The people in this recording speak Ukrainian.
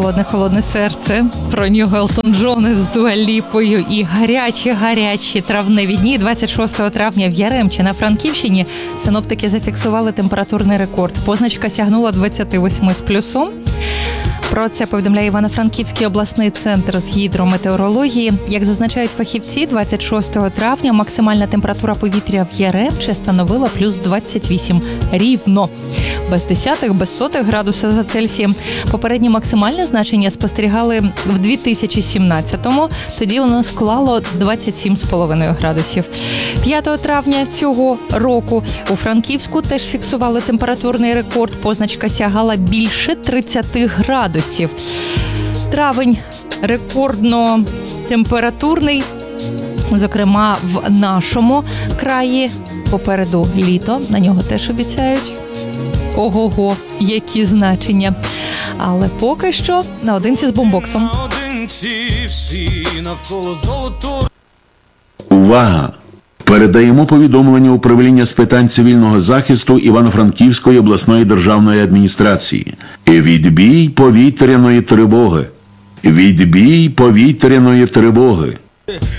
Холодне серце, про нього Елтон Джон з Дуа Ліпою і гарячі травневі дні. 26 травня в Яремчі на Франківщині синоптики зафіксували температурний рекорд. Позначка сягнула 28 з плюсом. Про це повідомляє Івано-Франківський обласний центр з гідрометеорології. Як зазначають фахівці, 26 травня максимальна температура повітря в Яремчі становила плюс 28 рівно. Без десятих, без сотих градусів за Цельсієм. Попередні максимальне значення спостерігали в 2017-му. Тоді воно склало 27,5 градусів. 5 травня цього року у Франківську теж фіксували температурний рекорд. Позначка сягала більше 30 градусів. Травень рекордно температурний, зокрема в нашому краї. Попереду літо, на нього теж обіцяють. Ого-го, які значення. Але поки що наодинці з бумбоксом. Увага! Передаємо повідомлення управління з питань цивільного захисту Івано-Франківської обласної державної адміністрації. Відбій повітряної тривоги. Відбій повітряної тривоги.